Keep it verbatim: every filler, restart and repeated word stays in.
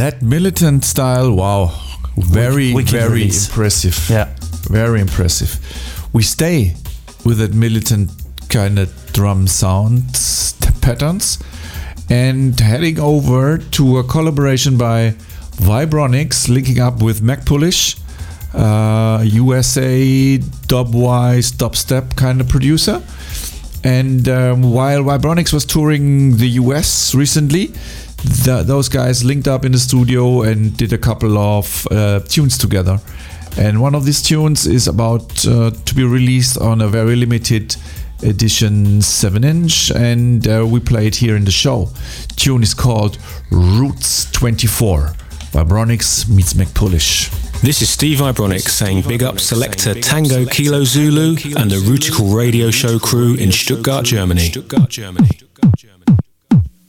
That militant style, wow, very, Wicked very release. impressive. Yeah. Very impressive. We stay with that militant kind of drum sound st- patterns and heading over to a collaboration by Vibronics linking up with Mac Polish, uh, U S A dubwise dubstep kind of producer. And um, while Vibronics was touring the U S recently, the, those guys linked up in the studio and did a couple of uh, tunes together. And one of these tunes is about uh, to be released on a very limited edition seven inch, and uh, we play it here in the show. Tune is called Roots twenty-four. Vibronics meets Mac Polish. This is Steve Vibronics saying big up Selector Tango Kilo Zulu and the Rutical Radio Show crew in Stuttgart, Germany. Stuttgart, Germany.